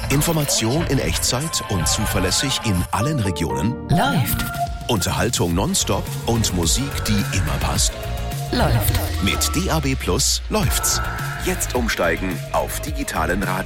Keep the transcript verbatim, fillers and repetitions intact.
Information in Echtzeit und zuverlässig in allen Regionen. Läuft. Unterhaltung nonstop und Musik, die immer passt. Läuft. Mit D A B Plus läuft's. Jetzt umsteigen auf digitalen Radio.